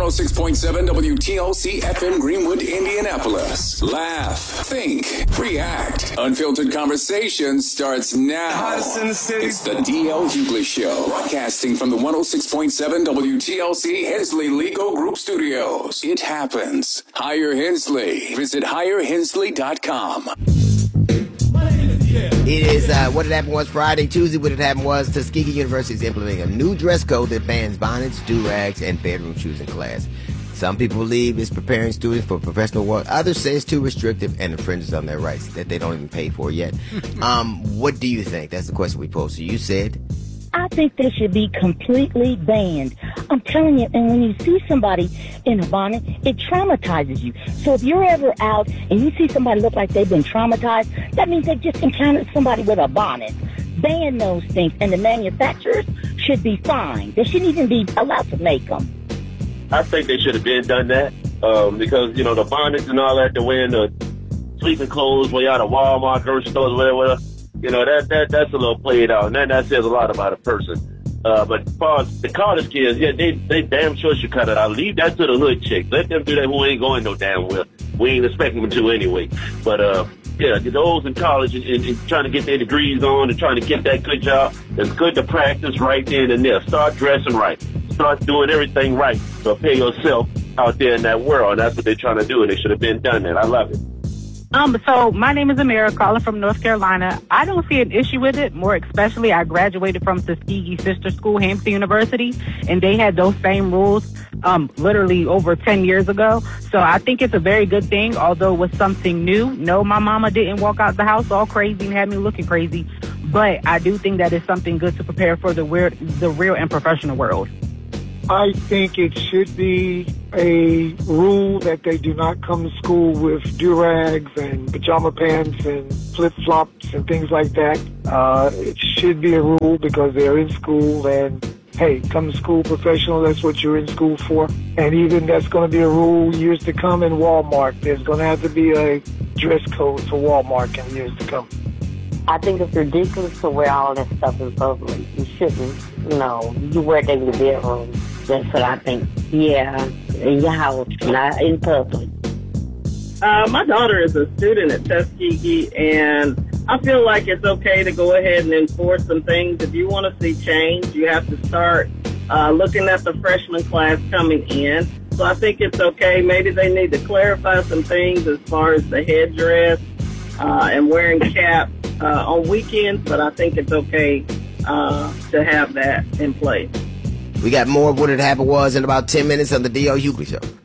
106.7 WTLC FM Greenwood, Indianapolis. Laugh, think, react. Unfiltered conversation starts now. It's the D.L. Hughley Show, broadcasting from the 106.7 WTLC Hensley Legal Group Studios. It happens. Hire Hensley. Visit hirehensley.com. It is What Did Happen Was Friday. Tuesday, What Did Happen Was Tuskegee University is implementing a new dress code that bans bonnets, do-rags, and bedroom shoes in class. Some people believe it's preparing students for professional work. Others say it's too restrictive and infringes on their rights that they don't even pay for yet. What do you think? That's the question we posed. So you said? I think they should be completely banned. I'm telling you, and when you see somebody in a bonnet, it traumatizes you. So if you're ever out and you see somebody look like they've been traumatized, that means they've just encountered somebody with a bonnet. Ban those things, and the manufacturers should be fined. They shouldn't even be allowed to make them. I think they should have been done that because, the bonnets and all that, they're wearing the sleeping clothes way out of Walmart, grocery stores, whatever. That's a little played out, and that says a lot about a person. But as far as the college kids, they damn sure should cut it out. Leave that to the hood chicks. Let them do that who ain't going no damn well. We ain't expecting them to anyway. But, those in college and trying to get their degrees on and trying to get that good job, it's good to practice right then and there. Start dressing right. Start doing everything right. So pay yourself out there in that world. And that's what they're trying to do, and they should have been done that. I love it. So my name is Amira, calling from North Carolina. I don't see an issue with it, more especially I graduated from Tuskegee sister school, Hampton University, and they had those same rules literally over 10 years ago. So I think it's a very good thing, although it was something new. No, my mama didn't walk out the house all crazy and had me looking crazy. But I do think that it's something good to prepare for the real and professional world. I think it should be a rule that they do not come to school with do-rags and pajama pants and flip-flops and things like that. It should be a rule because they're in school and, hey, come to school professional, that's what you're in school for. And even that's going to be a rule years to come in Walmart. There's going to have to be a dress code for Walmart in years to come. I think it's ridiculous to wear all that stuff in public. You shouldn't. You wear it in your bedroom. That's what I think. Yeah, in your house, not in public. My daughter is a student at Tuskegee, and I feel like it's okay to go ahead and enforce some things. If you want to see change, you have to start looking at the freshman class coming in. So I think it's okay. Maybe they need to clarify some things as far as the headdress and wearing caps on weekends, but I think it's okay to have that in place. We got more of What Did Happen Was in about 10 minutes on the D.L. Hughley Show.